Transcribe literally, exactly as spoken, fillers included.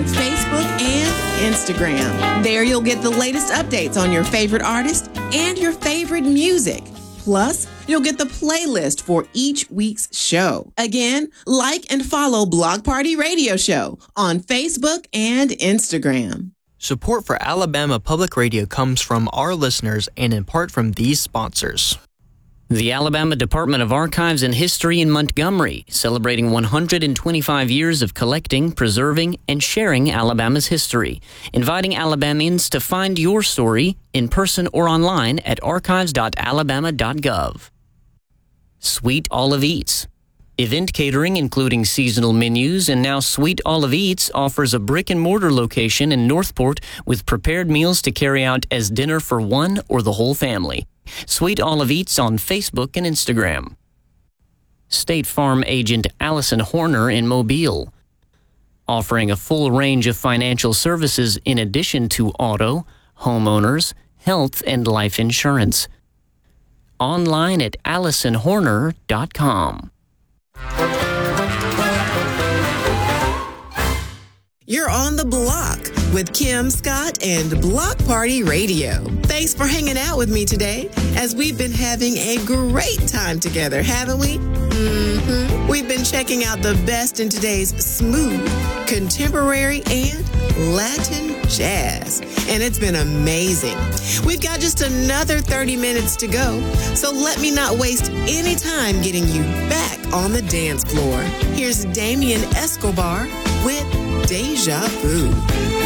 on Facebook and Instagram. There you'll get the latest updates on your favorite artist and your favorite music. Plus, you'll get the playlist for each week's show. Again, like and follow Block Party Radio Show on Facebook and Instagram. Support for Alabama Public Radio comes from our listeners and in part from these sponsors. The Alabama Department of Archives and History in Montgomery, celebrating one hundred twenty-five years of collecting, preserving, and sharing Alabama's history, inviting Alabamians to find your story in person or online at archives dot alabama dot gov. Sweet Olive Eats. Event catering, including seasonal menus, and now Sweet Olive Eats offers a brick-and-mortar location in Northport with prepared meals to carry out as dinner for one or the whole family. Sweet Olive Eats on Facebook and Instagram. State Farm agent Allison Horner in Mobile, offering a full range of financial services in addition to auto, homeowners, health, and life insurance. Online at allison horner dot com. You're on the block with Kim Scott and Block Party Radio. Thanks for hanging out with me today as we've been having a great time together, haven't we? Mm-hmm. We've been checking out the best in today's smooth, contemporary, and Latin jazz, and it's been amazing. We've got just another thirty minutes to go, so let me not waste any time getting you back on the dance floor. Here's Damien Escobar with Deja Vu.